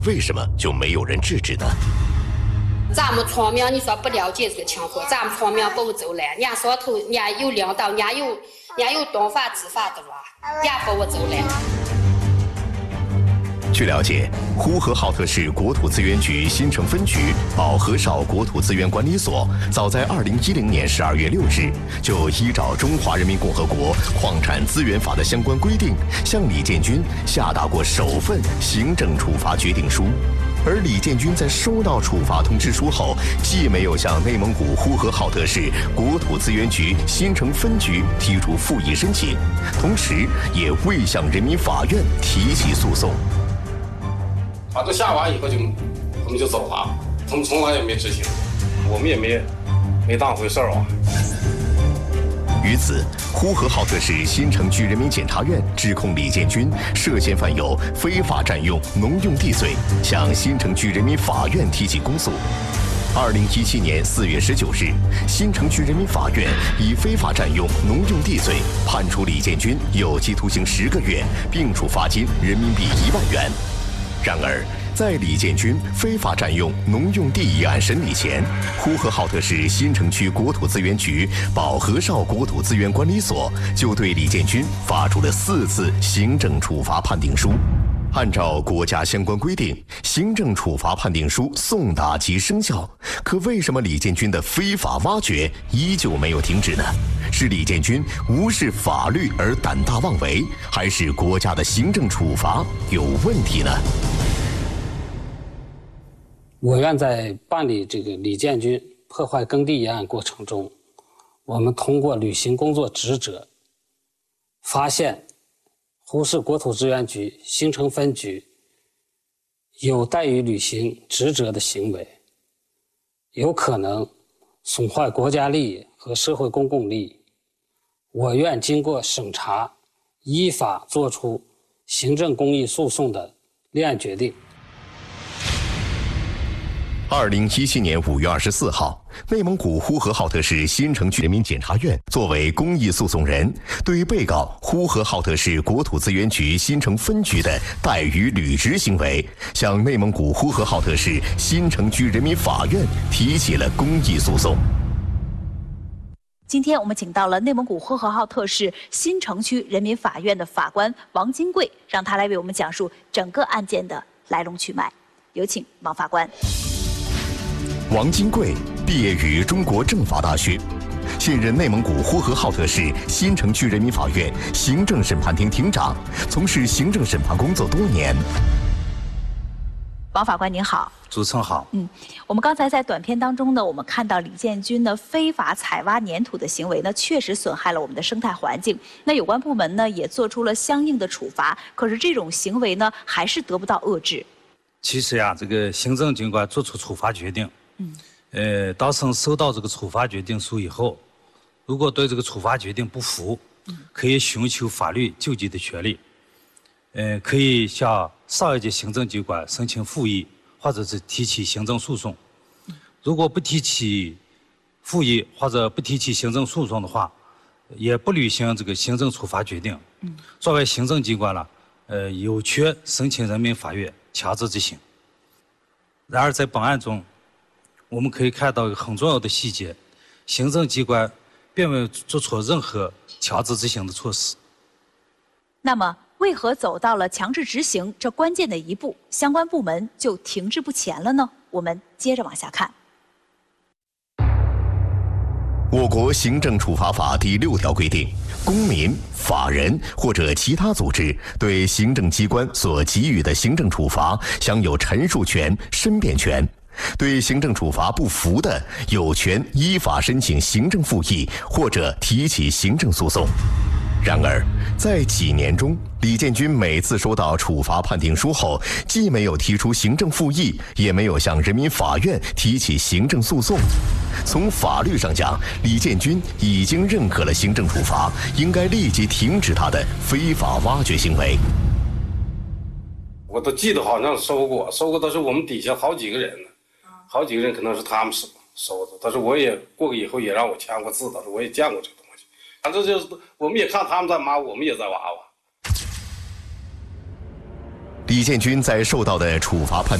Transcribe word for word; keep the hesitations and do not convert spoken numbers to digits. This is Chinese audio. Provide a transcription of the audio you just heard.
为什么就没有人制止呢？ 咱们村民，你说不了解这个情况，咱们村民不走来，人家上头，人家有领导，人家有，人家有懂法知法的吧，人家不我走来。 据了解，呼和浩特市国土资源局新城分局保和少国土资源管理所，早在二零一零年十二月六日，就依照《中华人民共和国矿产资源法》的相关规定，向李建军下达过首份行政处罚决定书。而李建军在收到处罚通知书后，既没有向内蒙古呼和浩特市国土资源局新城分局提出复议申请，同时也未向人民法院提起诉讼。 把这下完以后就，他们就走了，他们从来也没执行，我们也没没当回事儿啊。 于此，呼和浩特市新城区人民检察院指控李建军涉嫌犯有非法占用农用地罪，向新城区人民法院提起公诉。二零一七年四月十九日，新城区人民法院以非法占用农用地罪判处李建军有期徒刑十个月，并处罚金人民币一万元。然而，在李建军非法占用农用地一案审理前，呼和浩特市新城区国土资源局保和少国土资源管理所就对李建军发出了四次行政处罚判定书。按照国家相关规定，行政处罚判定书送达即生效。可为什么李建军的非法挖掘依旧没有停止呢？是李建军无视法律而胆大妄为，还是国家的行政处罚有问题呢？ 我院在办理这个李建军破坏耕地一案过程中，我们通过履行工作职责，发现呼市国土资源局新城分局有怠于履行职责的行为，有可能损坏国家利益和社会公共利益。我院经过审查，依法作出行政公益诉讼的立案决定。 二零一七年五月二十四号，内蒙古呼和浩特市新城区人民检察院作为公益诉讼人，对于被告呼和浩特市国土资源局新城分局的怠于履职行为，向内蒙古呼和浩特市新城区人民法院提起了公益诉讼。 今天我们请到了内蒙古呼和浩特市新城区人民法院的法官王金贵，让他来为我们讲述整个案件的来龙去脉。有请王法官。 王金贵毕业于中国政法大学，现任内蒙古呼和浩特市新城区人民法院行政审判庭庭长，从事行政审判工作多年。 王法官您好。 主持人好。 嗯，我们刚才在短片当中呢，我们看到李建军呢非法采挖粘土的行为呢，确实损害了我们的生态环境。那有关部门呢也做出了相应的处罚，可是这种行为呢还是得不到遏制。 其实呀，这个行政机关作出处罚决定，嗯，呃，当事人收到这个处罚决定书以后，如果对这个处罚决定不服，嗯，可以寻求法律救济的权利，呃，可以向上一级行政机关申请复议，或者是提起行政诉讼。如果不提起复议或者不提起行政诉讼的话，也不履行这个行政处罚决定，嗯，作为行政机关了，呃，有权申请人民法院强制执行。然而在本案中，我们可以看到一个很重要的细节，行政机关并没有做出任何强制执行的措施。 那么为何走到了强制执行这关键的一步，相关部门就停滞不前了呢？我们接着往下看。 我国行政处罚法第六条规定，公民、法人或者其他组织对行政机关所给予的行政处罚享有陈述权、申辩权。对行政处罚不服的，有权依法申请行政复议或者提起行政诉讼。然而，在几年中，李建军每次收到处罚判定书后，既没有提出行政复议，也没有向人民法院提起行政诉讼。从法律上讲，李建军已经认可了行政处罚，应该立即停止他的非法挖掘行为。 我都记得好像收过，收过，但是我们底下好几个人呢，好几个人可能是他们收收的，但是我也过个以后也让我签过字，但是我也见过这个东西。反正就是我们也看他们在挖，我们也在挖挖。 李李建军在受到的处罚判